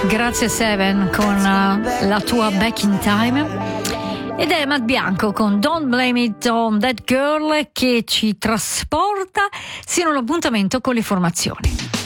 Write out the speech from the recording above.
Grazie Seven con la tua Back in Time. Ed è Matt Bianco con Don't Blame It on That Girl che ci trasporta sino all'appuntamento con le formazioni.